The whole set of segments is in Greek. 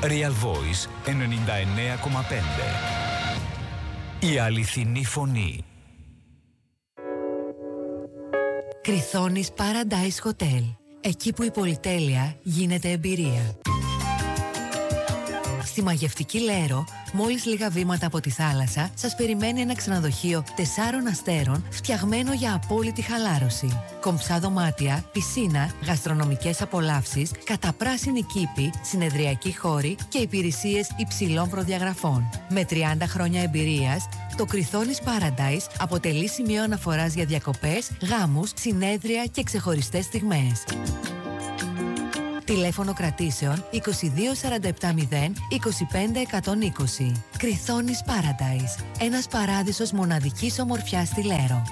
Real Voice 99,5. Η αληθινή φωνή. Κριθόνης Paradise Hotel. Εκεί που η πολυτέλεια γίνεται εμπειρία. Στη μαγευτική Λέρο, μόλις λίγα βήματα από τη θάλασσα, σας περιμένει ένα ξενοδοχείο 4 αστέρων φτιαγμένο για απόλυτη χαλάρωση. Κομψά δωμάτια, πισίνα, γαστρονομικές απολαύσεις, καταπράσινη κήπη, συνεδριακοί χώροι και υπηρεσίες υψηλών προδιαγραφών. Με 30 χρόνια εμπειρίας, το Κριθόνης Paradise αποτελεί σημείο αναφοράς για διακοπές, γάμους, συνέδρια και ξεχωριστές στιγμές. Τηλέφωνο κρατήσεων 2247 25 120. Κριθόνης Paradise. Ένας παράδεισος μοναδικής ομορφιάς στη Λέρο.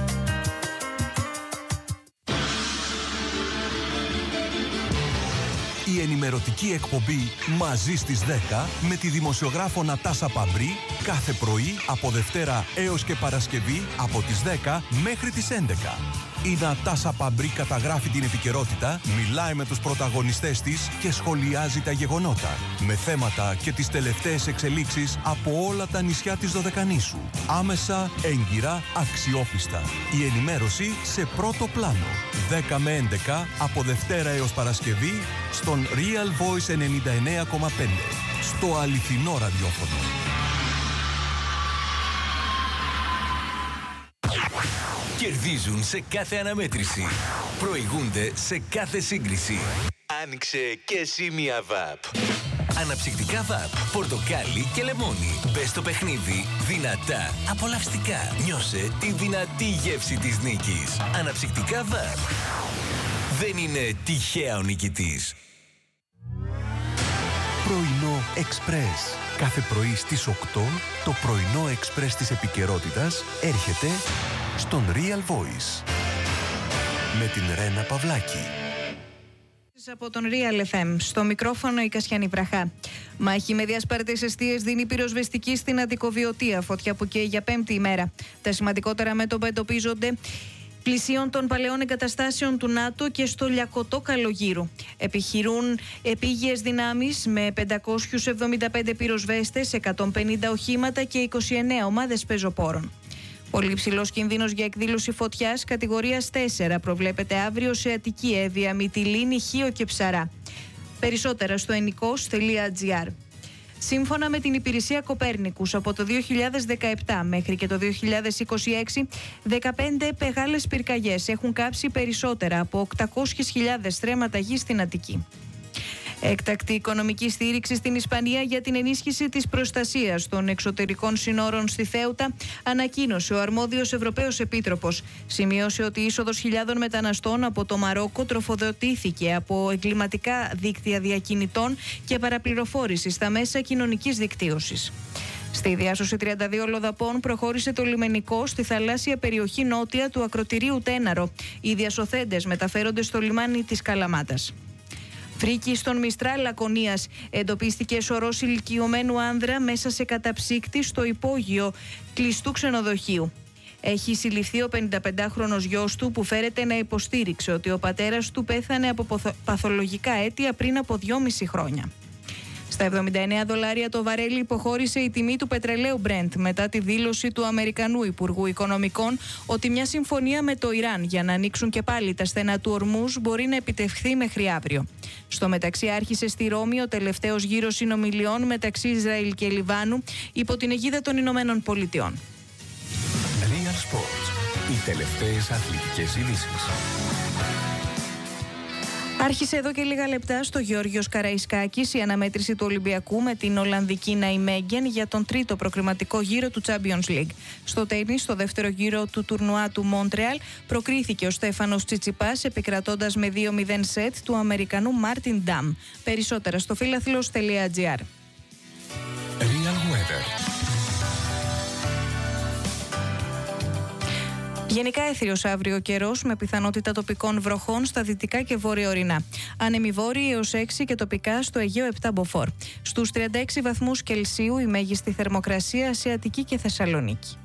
Η ενημερωτική εκπομπή «Μαζί στις 10» με τη δημοσιογράφο Νατάσα Παμπρί κάθε πρωί από Δευτέρα έως και Παρασκευή από τις 10 μέχρι τις 11. Η Νατάσα Παμπρί καταγράφει την επικαιρότητα, μιλάει με τους πρωταγωνιστές της και σχολιάζει τα γεγονότα, με θέματα και τις τελευταίες εξελίξεις από όλα τα νησιά της Δωδεκανήσου. Άμεσα, έγκυρα, αξιόπιστα. Η ενημέρωση σε πρώτο πλάνο. 10 με 11 από Δευτέρα έως Παρασκευή στον Real Voice 99,5. Στο αληθινό ραδιόφωνο. Κερδίζουν σε κάθε αναμέτρηση. Προηγούνται σε κάθε σύγκριση. Άνοιξε και εσύ μια ΒΑΠ. Αναψυκτικά ΒΑΠ, πορτοκάλι και λεμόνι. Μπες στο παιχνίδι δυνατά, απολαυστικά. Νιώσε τη δυνατή γεύση της νίκης. Αναψυκτικά ΒΑΠ. Δεν είναι τυχαία ο νικητής. Πρωινό Express. Κάθε πρωί στις 8 το πρωινό Express της επικαιρότητας έρχεται στον Real Voice με την Ρένα Παυλάκη. Από τον Real FM, στο μικρόφωνο η Κασιανή Βραχά. Μάχη με διασπαρτές εστίες δίνει πυροσβεστική στην Αττικοβιωτία, φωτιά που καίει για 5η ημέρα. Τα σημαντικότερα μέτωπα εντοπίζονται πλησίων των παλαιών εγκαταστάσεων του ΝΑΤΟ και στο Λιακωτό Καλογύρου. Επιχειρούν επίγειες δυνάμεις με 575 πυροσβέστες, 150 οχήματα και 29 ομάδες πεζοπόρων. Πολύ υψηλός κινδύνος για εκδήλωση φωτιάς κατηγορίας 4 προβλέπεται αύριο σε Αττική, Εύβοια, Μυτιλήνη, Χίο και Ψαρά. Περισσότερα στο ennikos.gr. Σύμφωνα με την υπηρεσία Κοπέρνικους, από το 2017 μέχρι και το 2026, 15 μεγάλες πυρκαγιές έχουν κάψει περισσότερα από 800.000 στρέμματα γης στην Αττική. Έκτακτη οικονομική στήριξη στην Ισπανία για την ενίσχυση της προστασίας των εξωτερικών συνόρων στη Θέουτα, ανακοίνωσε ο αρμόδιος Ευρωπαίος Επίτροπος. Σημείωσε ότι η είσοδος χιλιάδων μεταναστών από το Μαρόκο τροφοδοτήθηκε από εγκληματικά δίκτυα διακινητών και παραπληροφόρηση στα μέσα κοινωνικής δικτύωσης. Στη διάσωση 32 λοδαπών προχώρησε το λιμενικό στη θαλάσσια περιοχή νότια του ακρωτηρίου Τέναρο. Οι διασωθέντες μεταφέρονται στο λιμάνι της Καλαμάτας. Φρίκη στον Μιστράλ Λακωνίας. Εντοπίστηκε σωρός ηλικιωμένου άνδρα μέσα σε καταψύκτη στο υπόγειο κλειστού ξενοδοχείου. Έχει συλληφθεί ο 55χρονος γιος του, που φέρεται να υποστήριξε ότι ο πατέρας του πέθανε από παθολογικά αίτια πριν από 2,5 χρόνια. Στα $79 το βαρέλι υποχώρησε η τιμή του πετρελαίου Brent μετά τη δήλωση του Αμερικανού Υπουργού Οικονομικών ότι μια συμφωνία με το Ιράν για να ανοίξουν και πάλι τα στενά του Ορμούζ μπορεί να επιτευχθεί μέχρι αύριο. Στο μεταξύ άρχισε στη Ρώμη ο τελευταίος γύρος συνομιλιών μεταξύ Ισραήλ και Λιβάνου υπό την αιγίδα των Ηνωμένων Πολιτειών. Real Sports. Οι τελευταίες αθλητικές ειδήσεις. Άρχισε εδώ και λίγα λεπτά στο Γεώργιος Καραϊσκάκης η αναμέτρηση του Ολυμπιακού με την Ολλανδική Ναϊμέγγεν για τον τρίτο προκριματικό γύρο του Champions League. Στο τένις, στο δεύτερο γύρο του τουρνουά του Μόντρεαλ, προκρίθηκε ο Στέφανος Τσιτσιπάς επικρατώντας με 2-0 σετ του Αμερικανού Μάρτιν Νταμ. Περισσότερα στο philathlos.gr. Real Weather. Γενικά έθριος αύριο καιρός με πιθανότητα τοπικών βροχών στα δυτικά και βόρειο-ορεινά. Άνεμοι βόρειοι έως 6 και τοπικά στο Αιγαίο 7 μποφόρ. Στους 36 βαθμούς Κελσίου η μέγιστη θερμοκρασία σε Αττική και Θεσσαλονίκη.